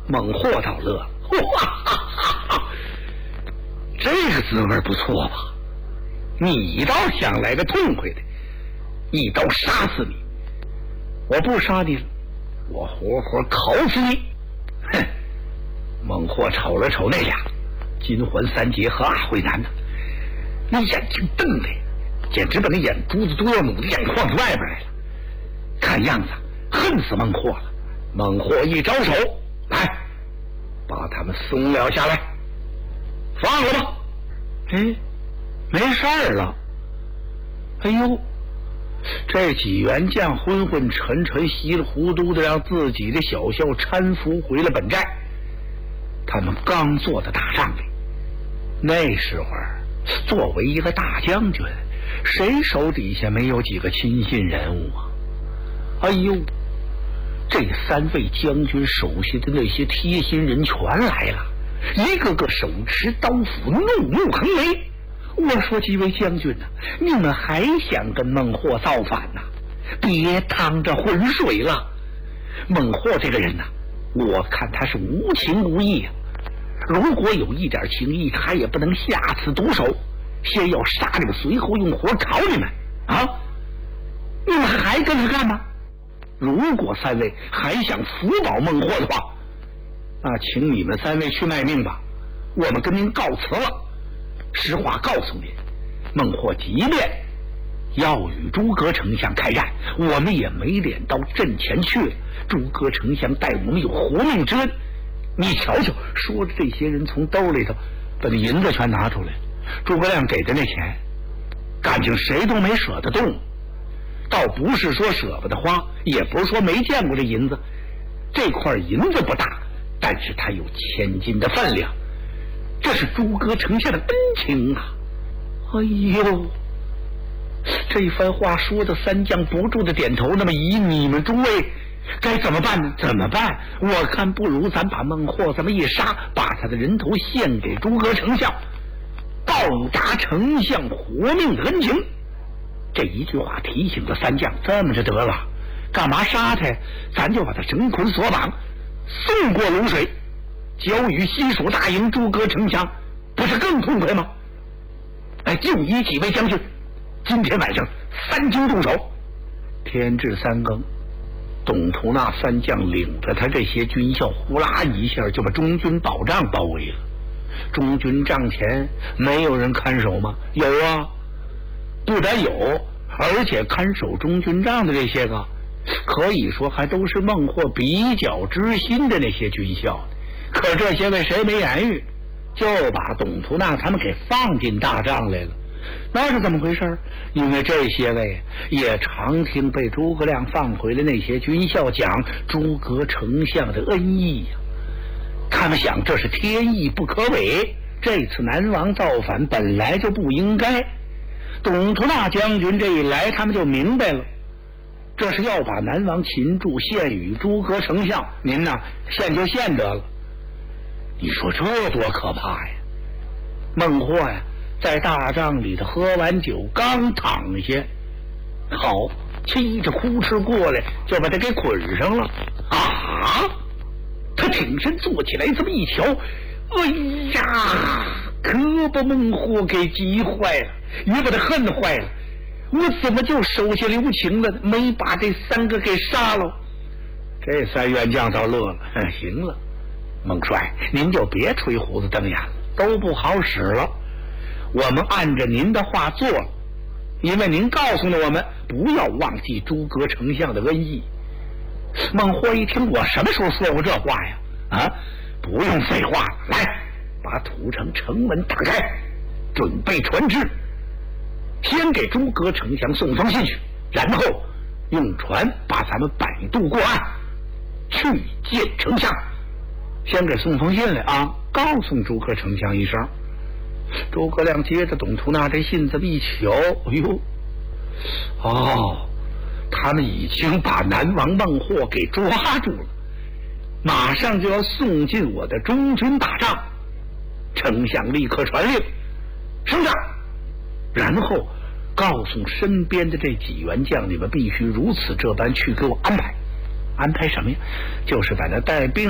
孟获倒乐了，哇，这个滋味不错吧？你倒想来个痛快的，一刀杀死你！我不杀你了，我活活烤死你！哼！孟获瞅了瞅那俩金环三杰和阿慧南呢，那眼睛瞪的，简直把那眼珠子都要努的眼眶子外边来了。看样子恨死孟获了。孟获一招手，来，把他们松了下来，放了吧。哎，没事儿了。哎呦，这几员将昏昏沉沉稀里糊涂的让自己的小校搀扶回了本寨。他们刚坐在大帐里，那时候作为一个大将军，谁手底下没有几个亲信人物啊？哎呦，这三位将军手下的那些贴心人全来了，一个个手持刀斧，怒目横雷。我说几位将军啊，你们还想跟孟获造反呐？别趟着浑水了。孟获这个人呐，我看他是无情无义啊。如果有一点情义，他也不能下此毒手，先要杀你们，随后用火烤你们啊！你们还跟他干吗？如果三位还想福保孟获的话，那请你们三位去卖命吧，我们跟您告辞了。实话告诉您，孟获即便要与诸葛丞相开战，我们也没脸到阵前去了。诸葛丞相待我们有活命之恩，你瞧瞧，说着这些人从兜里头把那银子全拿出来，诸葛亮给的那钱，感情谁都没舍得动。倒不是说舍不得花，也不是说没见过这银子，这块银子不大，但是它有千金的分量，这是诸葛丞相的恩情啊！哎呦，这番话说的三将不住的点头。那么以你们诸位该怎么办呢？怎么办？我看不如咱把孟获这么一杀，把他的人头献给诸葛丞相，报答丞相活命的恩情。这一句话提醒了三将，这么着得了，干嘛杀他？咱就把他绳捆索绑，送过泸水，交与西蜀大营诸葛丞相，不是更痛快吗？哎，就以几位将军，今天晚上三更动手。天至三更，董图那三将领着他这些军校，呼啦一下就把中军保障包围了。中军帐前没有人看守吗？有啊，不但有，而且看守中军帐的这些个，可以说还都是孟获比较知心的那些军校。可这些位谁没言语，就把董图那他们给放进大帐来了。那是怎么回事？因为这些位也常听被诸葛亮放回的那些军校讲诸葛丞相的恩义呀，他们想这是天意不可违，这次南王造反本来就不应该。董图那将军这一来，他们就明白了，这是要把南王擒住，献与诸葛丞相，您呢献就献得了。你说这多可怕呀！孟获呀，在大帐里头喝完酒，刚躺下，好，气着哭哧过来，就把他给捆上了。啊！他挺身坐起来，这么一瞧，哎呀，可把孟获给急坏了，也把他恨坏了。我怎么就手下留情了，没把这三个给杀了？这三员将倒乐了，行了，孟帅，您就别吹胡子瞪眼了，都不好使了。我们按着您的话做了，因为您告诉了我们不要忘记诸葛丞相的恩义。孟获一听，我什么时候说过这话呀？啊，不用废话了，来，把土城城门打开，准备传旨，先给诸葛丞相送封信去，然后用船把咱们摆渡过岸，去见丞相。先给送封信来啊，告诉诸葛丞相一声。诸葛亮接着董图那这信这么一瞧，哎呦，哦，他们已经把南王孟获给抓住了，马上就要送进我的中军大帐。丞相立刻传令，升帐，然后告诉身边的这几员将领们，必须如此这般去给我安排。安排什么呀？就是把那带兵